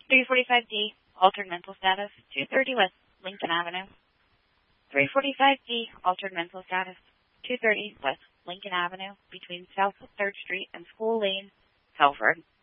345D, altered mental status, 230 West Lincoln Avenue. 345D, altered mental status, 230 West Lincoln Avenue, between South 3rd Street and School Lane, Telford.